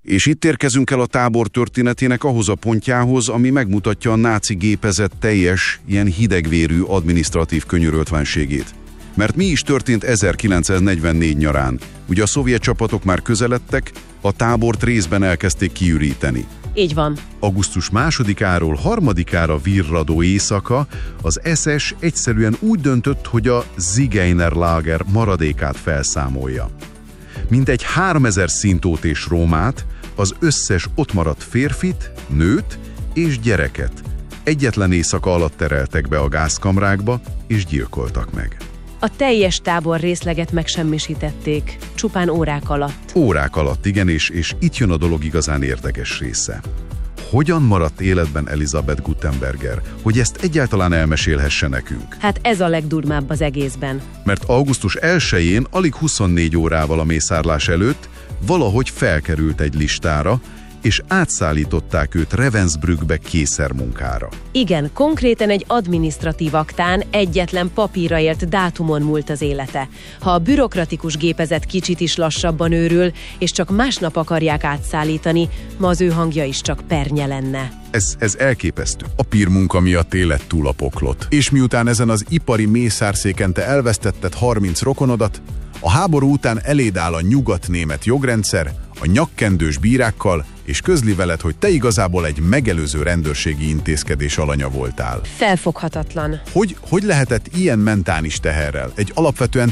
És itt érkezünk el a tábor történetének ahhoz a pontjához, ami megmutatja a náci gépezet teljes, ilyen hidegvérű adminisztratív könyöröltvenségét. Mert mi is történt 1944 nyarán? Ugye a szovjet csapatok már közeledtek, a tábort részben elkezdték kiüríteni. Így van. Augusztus 2-áról 3-ára virradó éjszaka az SS egyszerűen úgy döntött, hogy a Zigeunerlager maradékát felszámolja. Mintegy 3000 szintót és rómát, az összes ott maradt férfit, nőt és gyereket egyetlen éjszaka alatt tereltek be a gázkamrákba és gyilkoltak meg. A teljes tábor részleget megsemmisítették, csupán órák alatt. Órák alatt, igen, és itt jön a dolog igazán érdekes része. Hogyan maradt életben Elisabeth Guttenberger, hogy ezt egyáltalán elmesélhesse nekünk? Hát ez a legdurvább az egészben. Mert augusztus 1-én, alig 24 órával a mészárlás előtt valahogy felkerült egy listára, és átszállították őt Ravensbrückbe kényszermunkára. Igen, konkrétan egy adminisztratív aktán egyetlen papírra ért dátumon múlt az élete. Ha a bürokratikus gépezet kicsit is lassabban őrül, és csak másnap akarják átszállítani, ma az ő hangja is csak pernye lenne. Ez elképesztő. A pírmunka miatt élet túl a poklot. És miután ezen az ipari mészárszéken te elvesztetted 30 rokonodat, a háború után eléd áll a nyugat-német jogrendszer, a nyakkendős bírákkal, és közli veled, hogy te igazából egy megelőző rendőrségi intézkedés alanya voltál. Felfoghatatlan. Hogy lehetett ilyen mentális teherrel, egy alapvetően